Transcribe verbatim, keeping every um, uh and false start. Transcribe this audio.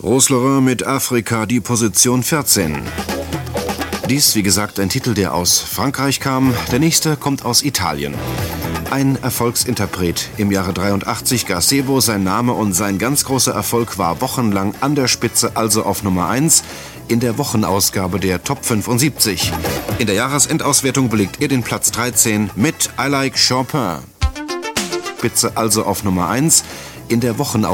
Rose mit Afrika, die Position vierzehn. Dies, wie gesagt, ein Titel, der aus Frankreich kam. Der nächste kommt aus Italien. Ein Erfolgsinterpret. Im Jahre dreiundachtzig Gazebo, sein Name und sein ganz großer Erfolg war wochenlang an der Spitze, also auf Nummer eins, in der Wochenausgabe der Top fünfundsiebzig. In der Jahresendauswertung belegt er den Platz dreizehn mit I Like Chopin. Spitze, also auf Nummer eins, in der Wochenausgabe